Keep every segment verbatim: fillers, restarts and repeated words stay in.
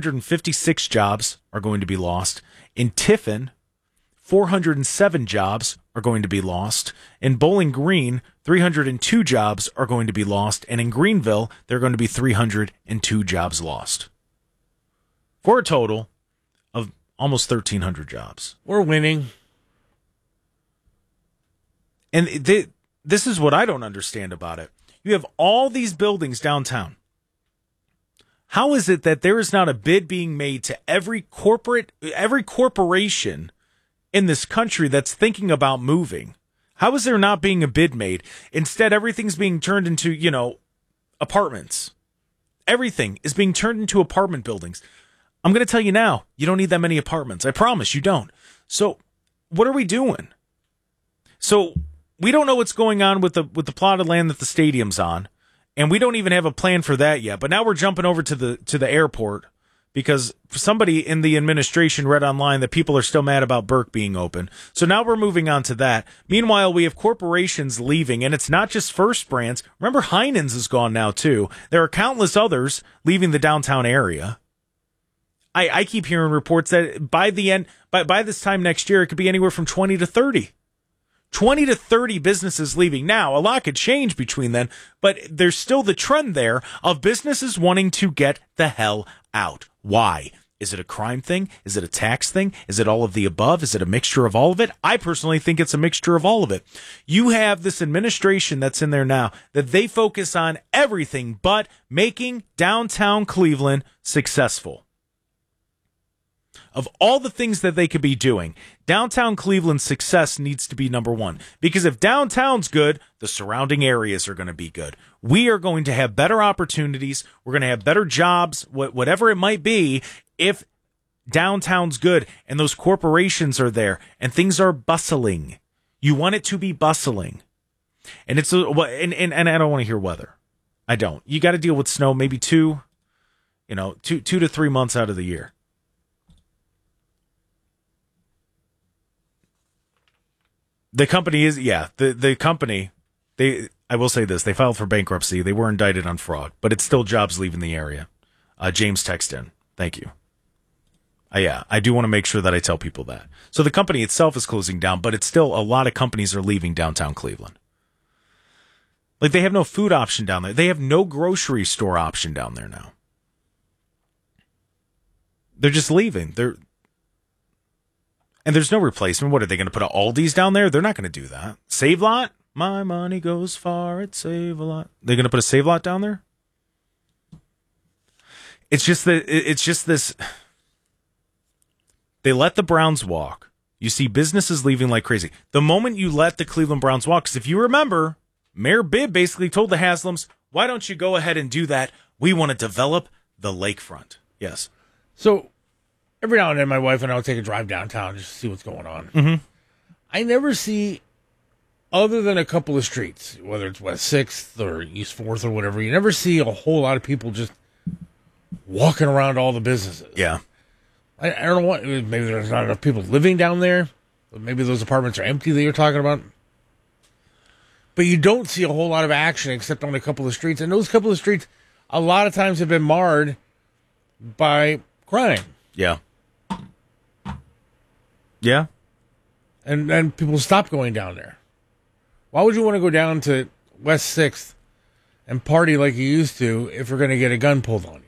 hundred fifty-six jobs are going to be lost. In Tiffin, four hundred seven jobs are going to be lost. In Bowling Green, three hundred two jobs are going to be lost. And in Greenville, there are going to be three hundred two jobs lost. For a total of almost thirteen hundred jobs. We're winning. And they, this is what I don't understand about it. You have all these buildings downtown. How is it that there is not a bid being made to every corporate, every corporation in this country that's thinking about moving? How is there not being a bid made? Instead, everything's being turned into, you know, apartments. Everything is being turned into apartment buildings. I'm going to tell you now, you don't need that many apartments. I promise you don't. So what are we doing? So we don't know what's going on with the with the plot of land that the stadium's on, and we don't even have a plan for that yet. But now we're jumping over to the to the airport because somebody in the administration read online that people are still mad about Burke being open. So now we're moving on to that. Meanwhile, we have corporations leaving, and it's not just First Brands. Remember, Heinen's is gone now, too. There are countless others leaving the downtown area. I, I keep hearing reports that by the end, by, by this time next year, it could be anywhere from twenty to thirty. twenty to thirty businesses leaving. Now, a lot could change between then, but there's still the trend there of businesses wanting to get the hell out. Why? Is it a crime thing? Is it a tax thing? Is it all of the above? Is it a mixture of all of it? I personally think it's a mixture of all of it. You have this administration that's in there now that they focus on everything but making downtown Cleveland successful. Of all the things that they could be doing, downtown Cleveland's success needs to be number one. Because if downtown's good, the surrounding areas are going to be good. We are going to have better opportunities. We're going to have better jobs, whatever it might be, if downtown's good and those corporations are there and things are bustling. You want it to be bustling. And it's a, and, and, and I don't want to hear weather. I don't. You got to deal with snow maybe two, you know, two, two to three months out of the year. The company is, yeah, the, the company, they, I will say this, they filed for bankruptcy. They were indicted on fraud, but it's still jobs leaving the area. Uh, James text in. Thank you. Uh, yeah, I do want to make sure that I tell people that. So the company itself is closing down, but it's still, a lot of companies are leaving downtown Cleveland. Like, they have no food option down there. They have no grocery store option down there now. They're just leaving. They're, And there's no replacement. What, are they going to put a Aldi's down there? They're not going to do that. Save Lot? My money goes far at Save a Lot. They're going to put a Save Lot down there? It's just that it's just this. They let the Browns walk. You see businesses leaving like crazy. The moment you let the Cleveland Browns walk, because if you remember, Mayor Bibb basically told the Haslams, why don't you go ahead and do that? We want to develop the lakefront. Yes. So every now and then, my wife and I will take a drive downtown just to see what's going on. Mm-hmm. I never see, other than a couple of streets, whether it's West sixth or East fourth or whatever, you never see a whole lot of people just walking around all the businesses. Yeah. I, I don't know what, maybe there's not enough people living down there, but maybe those apartments are empty that you're talking about. But you don't see a whole lot of action except on a couple of streets. And those couple of streets, a lot of times have been marred by crime. Yeah. Yeah. And then people stop going down there. Why would you want to go down to West sixth and party like you used to if you're going to get a gun pulled on you?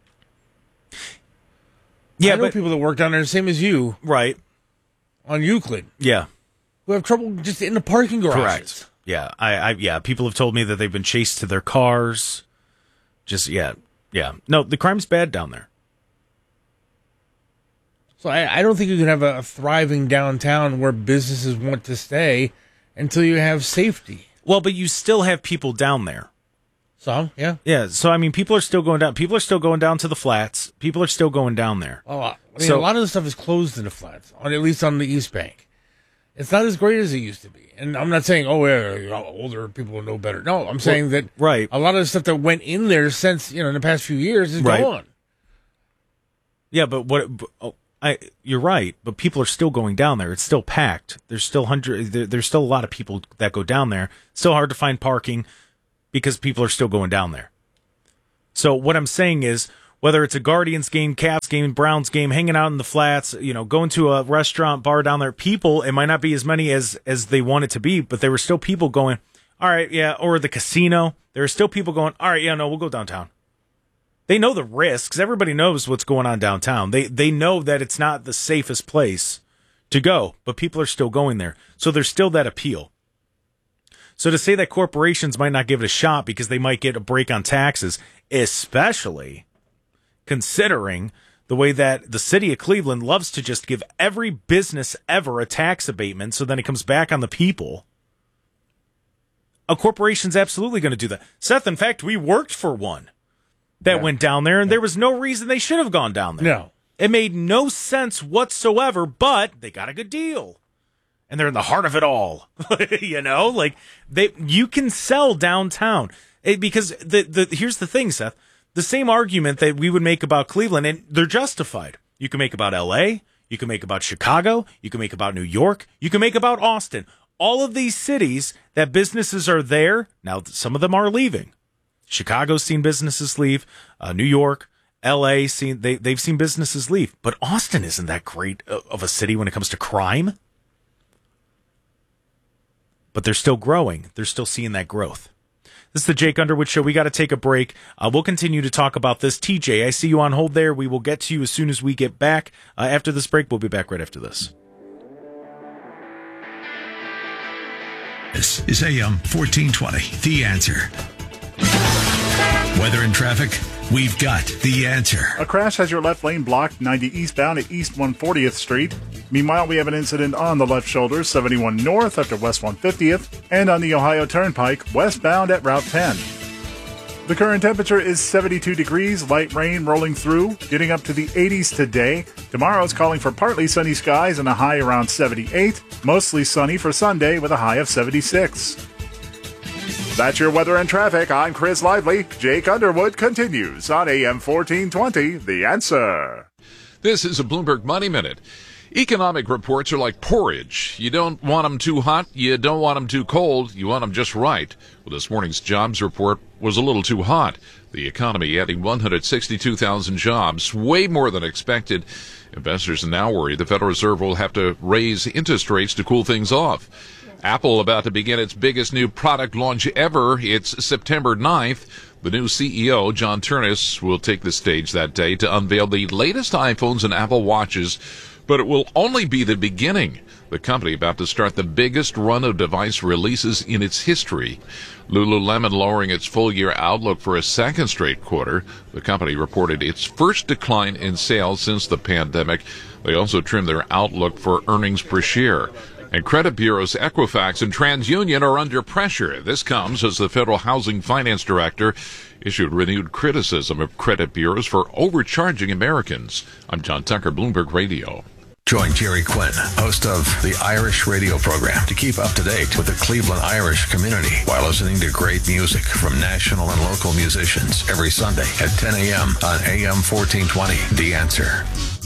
Yeah, I know but people that work down there the same as you. Right. On Euclid. Yeah. Who have trouble just in the parking garages. Correct. Yeah. I, I yeah, people have told me that they've been chased to their cars. Just yeah. Yeah. No, the crime's bad down there. So I, I don't think you can have a, a thriving downtown where businesses want to stay until you have safety. Well, but you still have people down there. So, yeah. Yeah, so I mean, people are still going down. People are still going down to the flats. People are still going down there. Oh, I mean, so, a lot of the stuff is closed in the flats, on at least on the East Bank. It's not as great as it used to be. And I'm not saying, oh, yeah, you know, older people will know better. No, I'm saying well, that right. a lot of the stuff that went in there since, you know, in the past few years is right. gone. Yeah, but what? But, oh, I, you're right, but people are still going down there. It's still packed. There's still hundred. There, there's still a lot of people that go down there. It's still hard to find parking because people are still going down there. So what I'm saying is, Whether it's a Guardians game, Cavs game, Browns game, hanging out in the flats, you know, going to a restaurant, bar down there, people, it might not be as many as, as they want it to be, but there were still people going, all right, yeah, or the casino. There are still people going, all right, yeah, no, we'll go downtown. They know the risks. Everybody knows what's going on downtown. They they know that it's not the safest place to go, but people are still going there. So there's still that appeal. So to say that corporations might not give it a shot because they might get a break on taxes, especially considering the way that the city of Cleveland loves to just give every business ever a tax abatement so then it comes back on the people. A corporation's absolutely going to do that. Seth, in fact, we worked for one that yeah. went down there, and there was no reason they should have gone down there. No. It made no sense whatsoever, but they got a good deal. And they're in the heart of it all. You know, like they you can sell downtown. It, because the, the here's the thing, Seth. The same argument that we would make about Cleveland, and they're justified. You can make about L A, you can make about Chicago, you can make about New York, you can make about Austin. All of these cities that businesses are there, now some of them are leaving. Chicago's seen businesses leave, uh, New York, L A, seen, they, they've seen businesses leave. But Austin isn't that great of a city when it comes to crime. But they're still growing. They're still seeing that growth. This is the Jake Underwood Show. We got to take a break. Uh, we'll continue to talk about this. T J, I see you on hold there. We will get to you as soon as we get back. Uh, after this break, we'll be back right after this. This is A M fourteen twenty, The Answer. Weather and traffic, we've got the answer. A crash has your left lane blocked ninety eastbound at East one hundred fortieth Street. Meanwhile, we have an incident on the left shoulder, seventy-one north after West one hundred fiftieth, and on the Ohio Turnpike, westbound at Route ten. The current temperature is seventy-two degrees, light rain rolling through, getting up to the eighties today. Tomorrow is calling for partly sunny skies and a high around seventy-eight. Mostly sunny for Sunday with a high of seventy-six. That's your weather and traffic. I'm Chris Lively. Jake Underwood continues on A M fourteen twenty, The Answer. This is a Bloomberg Money Minute. Economic reports are like porridge. You don't want them too hot. You don't want them too cold. You want them just right. Well, this morning's jobs report was a little too hot. The economy adding one hundred sixty-two thousand jobs, way more than expected. Investors are now worried the Federal Reserve will have to raise interest rates to cool things off. Apple about to begin its biggest new product launch ever. It's September ninth. The new C E O, John Ternus, will take the stage that day to unveil the latest iPhones and Apple Watches, but it will only be the beginning. The company about to start the biggest run of device releases in its history. Lululemon lowering its full-year outlook for a second straight quarter. The company reported its first decline in sales since the pandemic. They also trimmed their outlook for earnings per share. And credit bureaus Equifax and TransUnion are under pressure. This comes as the Federal Housing Finance Director issued renewed criticism of credit bureaus for overcharging Americans. I'm John Tucker, Bloomberg Radio. Join Jerry Quinn, host of the Irish radio program, to keep up to date with the Cleveland Irish community while listening to great music from national and local musicians every Sunday at ten a.m. on A M fourteen twenty. The Answer.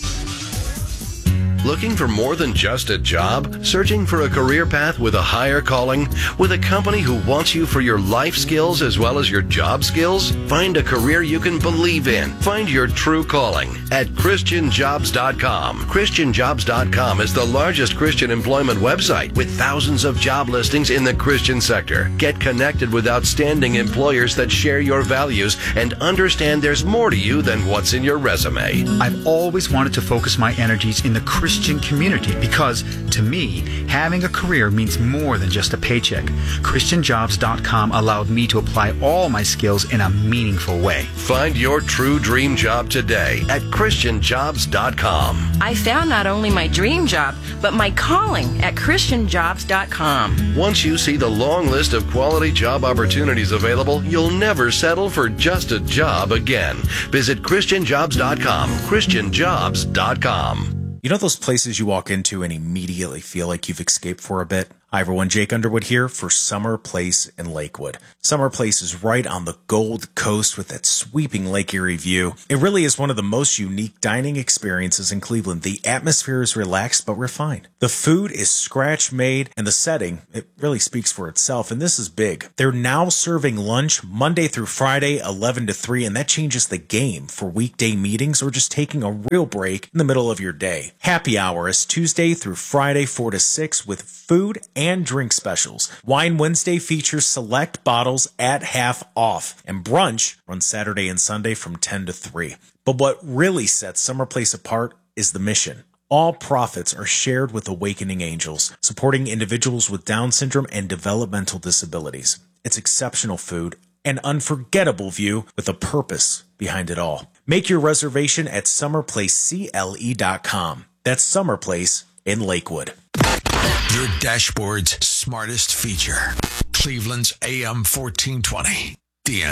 Looking for more than just a job? Searching for a career path with a higher calling? With a company who wants you for your life skills as well as your job skills? Find a career you can believe in. Find your true calling at Christian Jobs dot com. Christian Jobs dot com is the largest Christian employment website with thousands of job listings in the Christian sector. Get connected with outstanding employers that share your values and understand there's more to you than what's in your resume. I've always wanted to focus my energies in the Christian Christian community because, to me, having a career means more than just a paycheck. Christian Jobs dot com allowed me to apply all my skills in a meaningful way. Find your true dream job today at Christian Jobs dot com. I found not only my dream job, but my calling at Christian Jobs dot com. Once you see the long list of quality job opportunities available, you'll never settle for just a job again. Visit Christian Jobs dot com. Christian Jobs dot com. You know those places you walk into and immediately feel like you've escaped for a bit? Hi everyone, Jake Underwood here for Summer Place in Lakewood. Summer Place is right on the Gold Coast with that sweeping Lake Erie view. It really is one of the most unique dining experiences in Cleveland. The atmosphere is relaxed but refined. The food is scratch made and the setting, it really speaks for itself, and this is big. They're now serving lunch Monday through Friday, eleven to three, and that changes the game for weekday meetings or just taking a real break in the middle of your day. Happy hour is Tuesday through Friday, four to six with food and drink specials. Wine Wednesday features select bottles at half off, and brunch runs Saturday and Sunday from ten to three. But what really sets Summer Place apart is the mission. All profits are shared with Awakening Angels, supporting individuals with Down syndrome and developmental disabilities. It's exceptional food, an unforgettable view with a purpose behind it all. Make your reservation at summer place C L E dot com. That's Summer Place in Lakewood. Your dashboard's smartest feature. Cleveland's A M fourteen twenty.